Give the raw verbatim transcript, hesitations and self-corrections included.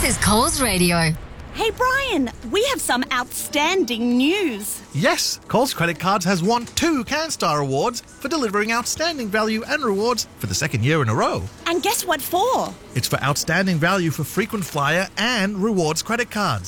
is Coles Radio. Hey Brian, we have some outstanding news. Yes, Coles Credit Cards has won two CanStar Awards for delivering outstanding value and rewards for the second year in a row. And guess what for? It's for outstanding value for frequent flyer and rewards credit cards.